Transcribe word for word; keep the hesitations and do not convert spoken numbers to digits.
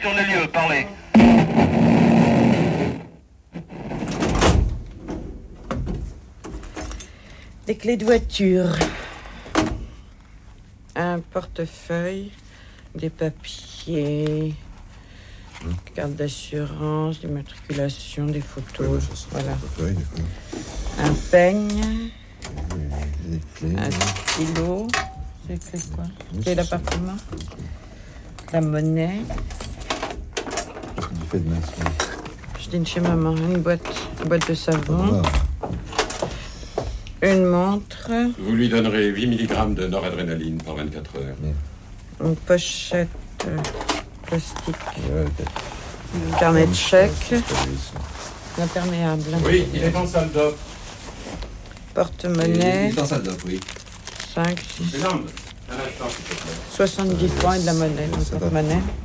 sur les lieux, parlez. Des clés de voiture. Un portefeuille. Des papiers. Carte d'assurance, d'immatriculation, des photos. Ouais, ça, voilà. portefeuille, du coup. Un peigne. Des clés. Un stylo. C'est clé quoi? Oui, Clé c'est d'appartement. La monnaie. Du fait de masse. Je dîne chez maman. Une boîte, une boîte de savon. Ah, Une montre. Vous lui donnerez huit milligrammes de noradrénaline par vingt-quatre heures. Une pochette euh, plastique. ouais, peut-être. Un carnet de chèques. C'est pas lui, ça. Imperméable. Oui, il est en salle d'op. Porte-monnaie. Il est en salle d'op, oui. cinq, Mesdames, un instant, s'il te plaît. soixante-dix francs et de la monnaie dans le Ça va. porte-monnaie.